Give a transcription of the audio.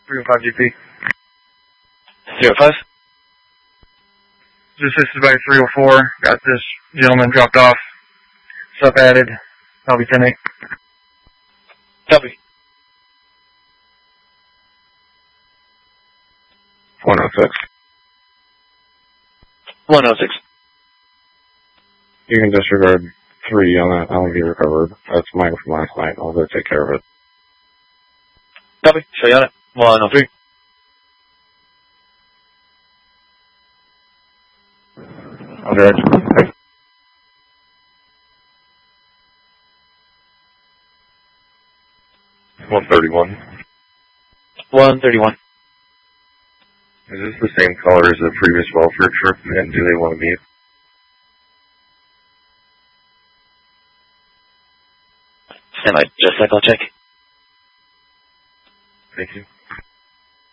305 GP. 05? Just assisted by 304. Got this gentleman dropped off. Sub added. I'll be 10-8. Copy. 106. 106. You can disregard 3 on that LMV recovered. That's mine from last night. I'll go take care of it. Copy. Show you on it. 103. Under edge. 131. 131. Is this the same color as the previous welfare trip, and do they want to meet? Stand by. Just a sec. I'll check. Thank you.